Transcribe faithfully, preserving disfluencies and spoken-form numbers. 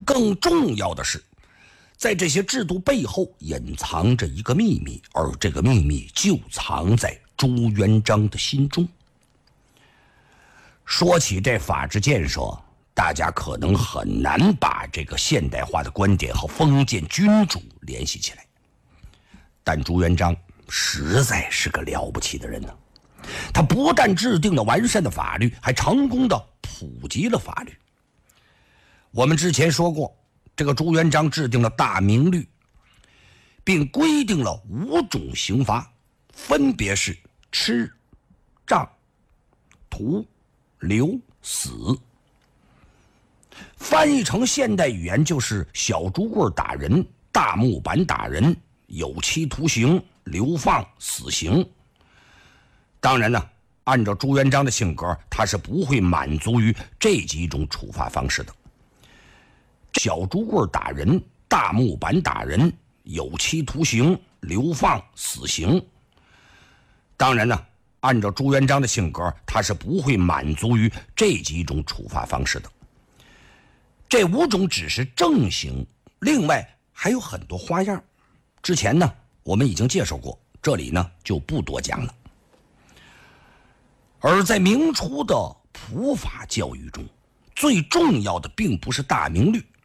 更重要的是，在这些制度背后隐藏着一个秘密，而这个秘密就藏在朱元璋的心中。说起这法治建设，大家可能很难把这个现代化的观点和封建君主联系起来，但朱元璋实在是个了不起的人呢。他不但制定了完善的法律，还成功的普及了法律。我们之前说过，这个朱元璋制定了大明律，并规定了五种刑罚，分别是笞、杖、徒、流、死。翻译成现代语言就是小竹棍打人、大木板打人、有期徒刑、流放、死刑。当然呢，按照朱元璋的性格，他是不会满足于这几种处罚方式的。小竹棍打人、大木板打人、有期徒刑、流放、死刑。当然呢，按照朱元璋的性格，他是不会满足于这几种处罚方式的。这五种只是正刑，另外还有很多花样。之前呢，我们已经介绍过，这里呢就不多讲了。而在明初的普法教育中，最重要的并不是大明律，